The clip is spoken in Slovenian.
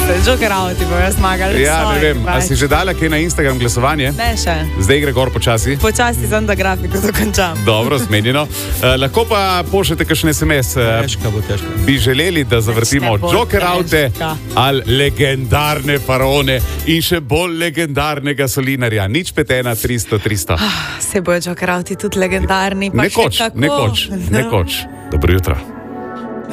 se, Joker Auti bojo zmagali. Ja, ne vem, a si že dala kaj na Instagram glasovanje? Ne še. Zdaj gre gor počasi. Počasi sem da grafiko dokončam. Dobro, zmenjeno. Lahko pa pošljete kakšen SMS. Težka bo, težka. Bi želeli, da zavrtimo Joker Aute ali legendarne faraone in še bolj legendarnega Solinarja. Nič 5 1 300 300. Se bojo Joker Auti tudi legendarni. Nekoč. Dobro jutro.